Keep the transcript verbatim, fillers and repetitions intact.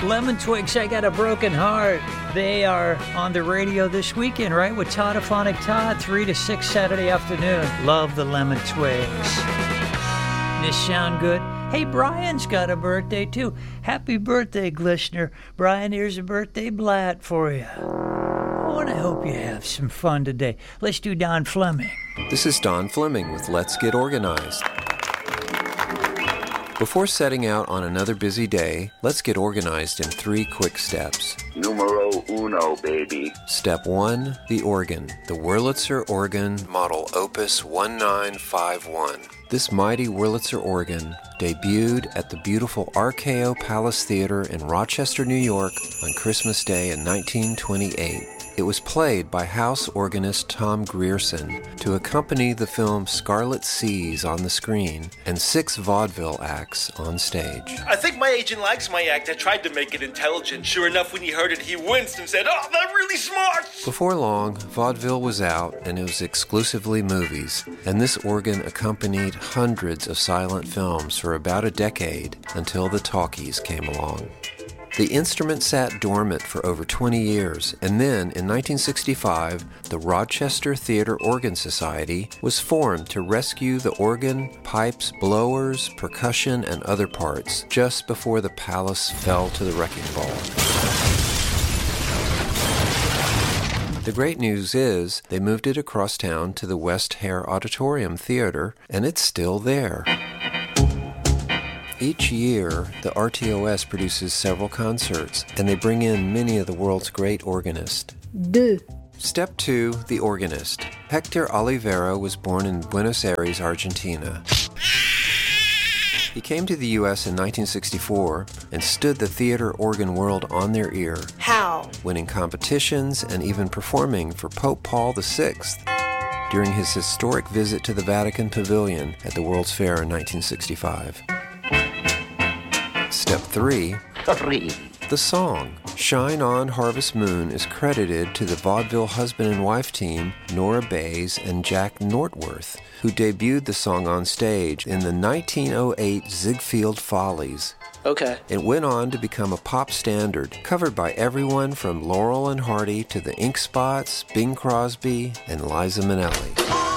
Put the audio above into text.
Lemon Twigs, I Got a Broken Heart. They are on the radio this weekend, right? With Toddophonic Todd, three to six Saturday afternoon. Love the Lemon Twigs. This sound good? Hey, Brian's got a birthday, too. Happy birthday, Glishner. Brian, here's a birthday blat for you. Oh, and I hope you have some fun today. Let's do Don Fleming. This is Don Fleming with Let's Get Organized. Before setting out on another busy day, let's get organized in three quick steps. Numero uno, baby. Step one, the organ. The Wurlitzer organ, model Opus one nine five one. This mighty Wurlitzer organ debuted at the beautiful R K O Palace Theater in Rochester, New York on Christmas Day in nineteen twenty-eight. It was played by house organist Tom Grierson to accompany the film Scarlet Seas on the screen and six vaudeville acts on stage. I think my agent likes my act. I tried to make it intelligent. Sure enough, when he heard it, he winced and said, "Oh, they're really smart!" Before long, vaudeville was out and it was exclusively movies, and this organ accompanied hundreds of silent films for about a decade until the talkies came along. The instrument sat dormant for over twenty years, and then, in nineteen sixty-five, the Rochester Theater Organ Society was formed to rescue the organ, pipes, blowers, percussion, and other parts, just before the palace fell to the wrecking ball. The great news is, they moved it across town to the West Hare Auditorium Theater, and it's still there. Each year, the R T O S produces several concerts, and they bring in many of the world's great organists. Deux. Step two, the organist. Hector Olivera was born in Buenos Aires, Argentina. He came to the U S in nineteen sixty-four and stood the theater organ world on their ear. How? Winning competitions and even performing for Pope Paul the Sixth during his historic visit to the Vatican Pavilion at the World's Fair in nineteen sixty-five. Step three, Three. the song. Shine On Harvest Moon is credited to the vaudeville husband and wife team, Nora Bayes and Jack Nortworth, who debuted the song on stage in the nineteen oh eight Ziegfeld Follies. Okay. It went on to become a pop standard, covered by everyone from Laurel and Hardy to the Ink Spots, Bing Crosby, and Liza Minnelli.